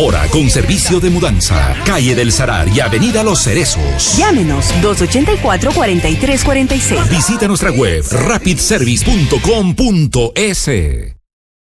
Ahora con servicio de mudanza. Calle del Salar y Avenida Los Cerezos. Llámenos 284-4346. Visita nuestra web rapidservice.com.es.